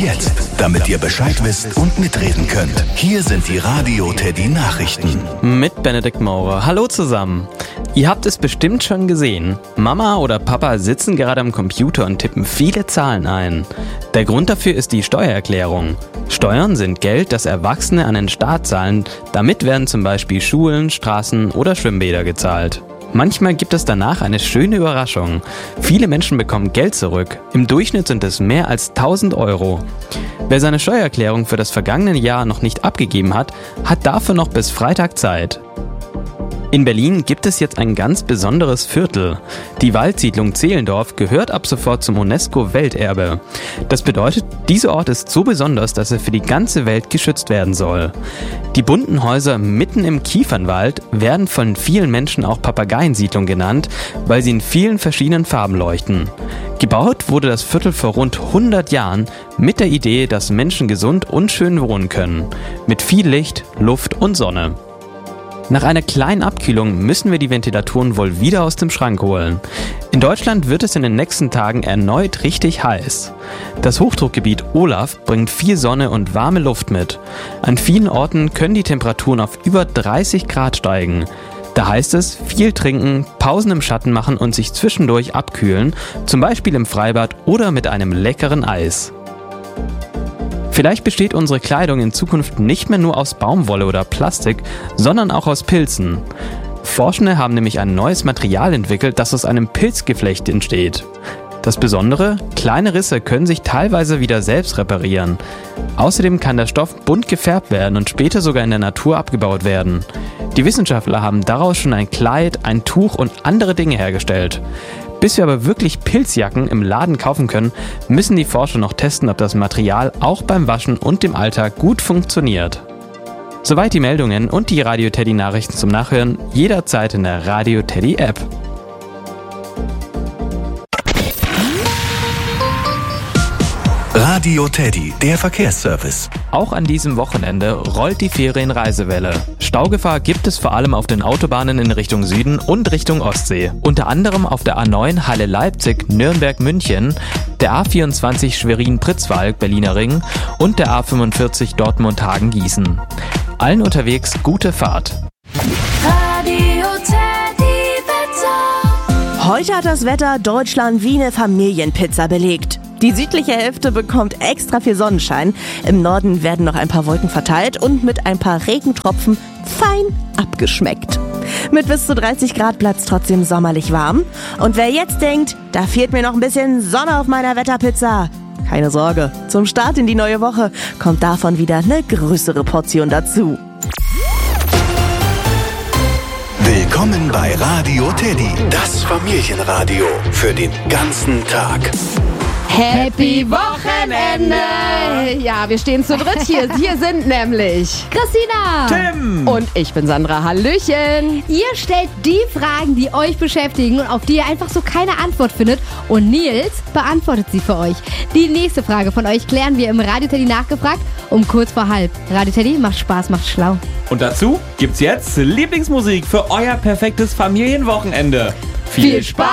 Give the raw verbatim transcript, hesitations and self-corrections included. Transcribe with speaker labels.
Speaker 1: jetzt, damit ihr Bescheid wisst und mitreden könnt. Hier sind die Radio Teddy Nachrichten.
Speaker 2: Mit Benedikt Maurer. Hallo zusammen. Ihr habt es bestimmt schon gesehen. Mama oder Papa sitzen gerade am Computer und tippen viele Zahlen ein. Der Grund dafür ist die Steuererklärung. Steuern sind Geld, das Erwachsene an den Staat zahlen. Damit werden zum Beispiel Schulen, Straßen oder Schwimmbäder gezahlt. Manchmal gibt es danach eine schöne Überraschung. Viele Menschen bekommen Geld zurück. Im Durchschnitt sind es mehr als tausend Euro. Wer seine Steuererklärung für das vergangene Jahr noch nicht abgegeben hat, hat dafür noch bis Freitag Zeit. In Berlin gibt es jetzt ein ganz besonderes Viertel. Die Waldsiedlung Zehlendorf gehört ab sofort zum UNESCO-Welterbe. Das bedeutet, dieser Ort ist so besonders, dass er für die ganze Welt geschützt werden soll. Die bunten Häuser mitten im Kiefernwald werden von vielen Menschen auch Papageiensiedlung genannt, weil sie in vielen verschiedenen Farben leuchten. Gebaut wurde das Viertel vor rund hundert Jahren mit der Idee, dass Menschen gesund und schön wohnen können. Mit viel Licht, Luft und Sonne. Nach einer kleinen Abkühlung müssen wir die Ventilatoren wohl wieder aus dem Schrank holen. In Deutschland wird es in den nächsten Tagen erneut richtig heiß. Das Hochdruckgebiet Olaf bringt viel Sonne und warme Luft mit. An vielen Orten können die Temperaturen auf über dreißig Grad steigen. Da heißt es, viel trinken, Pausen im Schatten machen und sich zwischendurch abkühlen, zum Beispiel im Freibad oder mit einem leckeren Eis. Vielleicht besteht unsere Kleidung in Zukunft nicht mehr nur aus Baumwolle oder Plastik, sondern auch aus Pilzen. Forschende haben nämlich ein neues Material entwickelt, das aus einem Pilzgeflecht entsteht. Das Besondere: kleine Risse können sich teilweise wieder selbst reparieren. Außerdem kann der Stoff bunt gefärbt werden und später sogar in der Natur abgebaut werden. Die Wissenschaftler haben daraus schon ein Kleid, ein Tuch und andere Dinge hergestellt. Bis wir aber wirklich Pilzjacken im Laden kaufen können, müssen die Forscher noch testen, ob das Material auch beim Waschen und im Alltag gut funktioniert. Soweit die Meldungen und die Radio Teddy Nachrichten zum Nachhören jederzeit in der Radio Teddy App.
Speaker 1: Radio Teddy, der Verkehrsservice.
Speaker 2: Auch an diesem Wochenende rollt die Ferienreisewelle. Staugefahr gibt es vor allem auf den Autobahnen in Richtung Süden und Richtung Ostsee. Unter anderem auf der A neun Halle-Leipzig, Nürnberg-München, der A vierundzwanzig Schwerin-Pritzwalk, Berliner Ring und der A fünfundvierzig Dortmund-Hagen-Gießen. Allen unterwegs gute Fahrt.
Speaker 3: Radio Teddy Wetter.
Speaker 4: Heute hat das Wetter Deutschland wie eine Familienpizza belegt. Die südliche Hälfte bekommt extra viel Sonnenschein. Im Norden werden noch ein paar Wolken verteilt und mit ein paar Regentropfen fein abgeschmeckt. Mit bis zu dreißig Grad bleibt's trotzdem sommerlich warm. Und wer jetzt denkt, da fehlt mir noch ein bisschen Sonne auf meiner Wetterpizza, keine Sorge, zum Start in die neue Woche kommt davon wieder eine größere Portion dazu.
Speaker 1: Willkommen bei Radio Teddy, das Familienradio für den ganzen Tag.
Speaker 5: Happy Wochenende! Ja, wir stehen zu dritt hier. Hier sind nämlich
Speaker 6: Christina,
Speaker 7: Tim
Speaker 5: und ich bin Sandra. Hallöchen!
Speaker 6: Ihr stellt die Fragen, die euch beschäftigen und auf die ihr einfach so keine Antwort findet. Und Nils beantwortet sie für euch. Die nächste Frage von euch klären wir im Radio Teddy nachgefragt um kurz vor halb. Radio Teddy macht Spaß, macht schlau.
Speaker 7: Und dazu gibt's jetzt Lieblingsmusik für euer perfektes Familienwochenende.
Speaker 5: Viel Spaß!